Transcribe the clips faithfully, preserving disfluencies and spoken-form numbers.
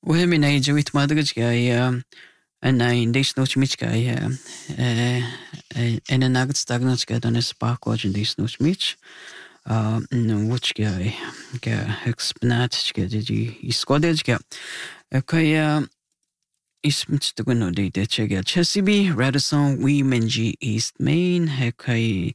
وهم إن جويت ما درج جاي أنا إنديش نوش ميش جاي أنا ناقد ستاغنوش جاي أنا سباق واج إنديش نوش ميش وش جاي جا إكسبنات جاي جي يسقط جاي كاي اسم تقولنا دي ده جاي تشسيبي رادسون وي منجي إيست مين هكاي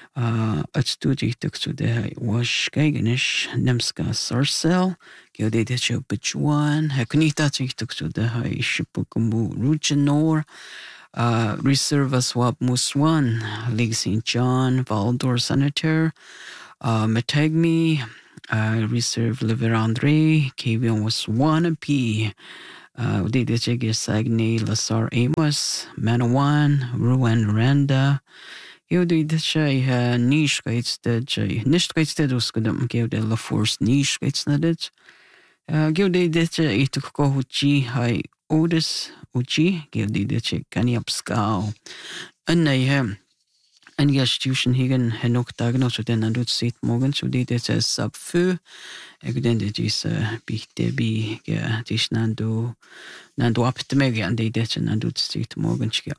أتستودي تكتو ده واش جاي جنش نمسكا سارسل Gilde de cho Bichuan, Hakunita to the high Shipukumbu Ruchanor, uh, Reserva Swap Muswan, League Saint John, Valdor Senator, uh, Metagmi, uh, Reserve Liver Andre, Kavion was one P, uh, de Chege Sagne, Lasar Amos, Manawan, Ruan Randa, Gilde de Chay, Nish Gates de Jay, Nish Gates de Uskudum, Gilde La Force Nish Gates Nadit. Gilde deche itukko huchi hai odis uchi gilde deche kaniapskao. Anna hem an institution higen henok dagno so den andut sit morgen so de deche subfu. Egden de is bihte bi ge dis nando nando aptmege an de deche andut sit morgen chga.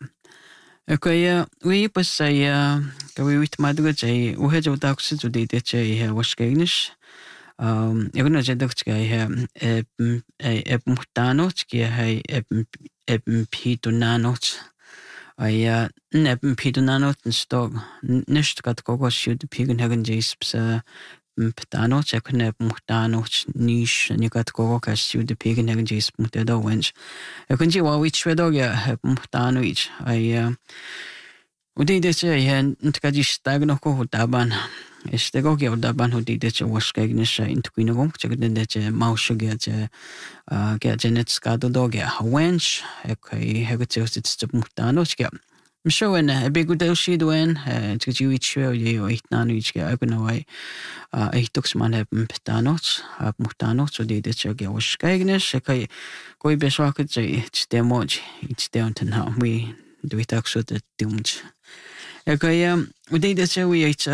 Okay, we pas say ka we wit madgo jay u he jo dax so de deche he washgenish. Um, jag vet inte att jag är eb mutanot, jag är eb pitonanot. Jag eb pitonanot en stog. Nicht gat kogo shoot pigen hagen jesps pitanot, jag kan eb mutanot nish, ni gat kogo ka shoot pigen hagen jesp mutado wench. Jag kan ju vad which wedog jag eb mutanot. Jag och det det är jag inte kan ju stagna ko taban. Este go ge daban hodi de che washgegnish in tuinogong chegden de che maushuge che ge genet skado doge wench okay hegotos it's to mutano che msho en a big do she doen to you each show you eight nanu each ge open away eight toks man heb mutano hab mutano so de de che ge washgegnish okay koi beswak che demoj it's down to now we do it actually the dumj okay we did the show we ate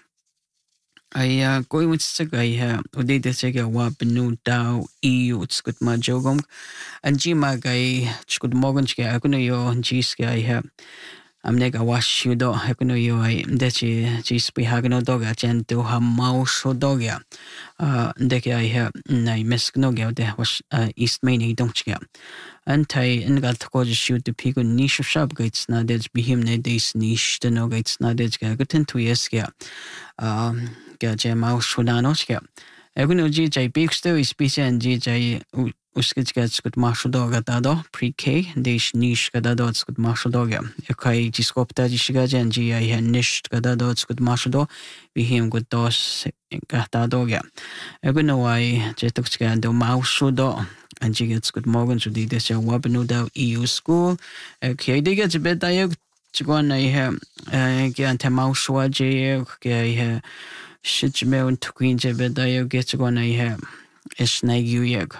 I uh, going with Sagai here, Ode de Sega Wapenu Dao E, it's good ma jogong, and Jima Gai, Chkud Morgan Sky, I couldn't yo, G Sky here. I'm nega wash you do, I couldn't yo, I dechi, Gis be hagano dog, I tend to have mouse or dog ya. Uh, Deki I have, I miss no girl, there was East Main, don't you? And I and got to go shoot the pig on niche of shop gates, not that's be him, days niche, the no gates, not that's got into yes, yeah. Um, Gaja mouse for nanosca. I know G J Big Story species and G J Uskits gets good martial dog at Dado, pre K, dish niche gadadots good martial dog. Okay, Giscopta Gishigaja and G I had nished gadadots good martial dog, be him good dos gatadoga. I don't know why Jetuxka do mouse do. And she gets good morgan to do this wabanu E U school. Okay, they get a bit diag to go on I have get a mouse waji, okay. Shit me und queen je bedayo get to go na ihe is nagu yeg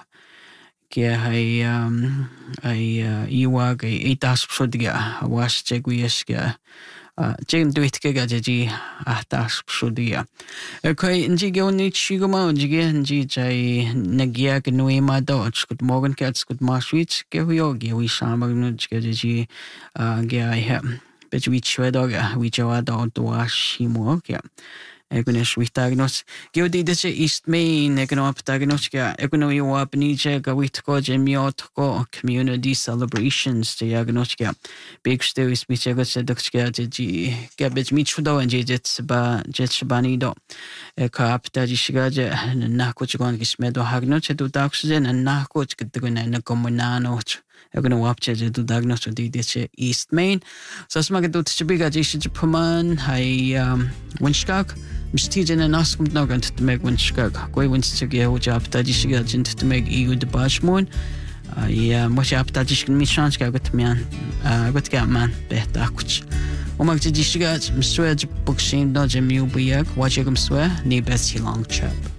ke hai um ai iwag ai itas psodiga was jegwiesga jeng duit ke gaji ahtas psodia okay nji ge oni chigoma nji ge nji jai nagia ke no ema do good morgen cats good maswit ke huyo ge wi samag no ge ji ge ai ha bet wi chwedoga wi jawada do ashimo ke Egunesh with diagnose. Gildi this East Main, economic diagnostica, economy wap nije, gawitko, jemiotko, community celebrations, the diagnostica. Big stories, which I got said, Doxka, Gabbage Michudo and Jets ba Jetsbanido. A cap that is Shigaja, and Nakochgon Gismedo Hagnoche to Daxen and Nakoch get the Gunana Comunano. Jag kan nog upptäcka att diagnos och det är East Main. Så som jag då till bygga det är Japan, hej Winskak. Mstigen en askum någon till mig Winskak. Går Winskak jag och jag upptäckte sig att inte till mig E U det bashmon. Jag måste upptäcka sig min chans jag got man. Got jag man bättre akut. Och man det sig att mswed boxing då jag mjubiak. Vad jag kom swä ni bäst i long chat.